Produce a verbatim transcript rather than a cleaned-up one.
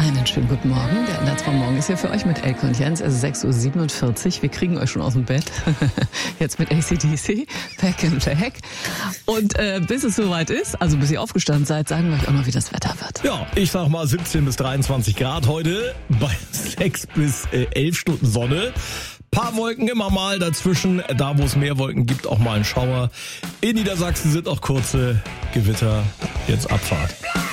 Einen schönen guten Morgen. Der Ansatz vom Morgen ist hier für euch mit Elke und Jens. Es ist sechs Uhr siebenundvierzig. Wir kriegen euch schon aus dem Bett. Jetzt mit A C D C, Back in Black. Und äh, bis es soweit ist, also bis ihr aufgestanden seid, sagen wir euch auch noch, wie das Wetter wird. Ja, ich sag mal siebzehn bis dreiundzwanzig Grad heute, bei sechs bis elf Stunden Sonne. Paar Wolken immer mal dazwischen, da wo es mehr Wolken gibt, auch mal ein Schauer. In Niedersachsen sind auch kurze Gewitter. Jetzt Abfahrt.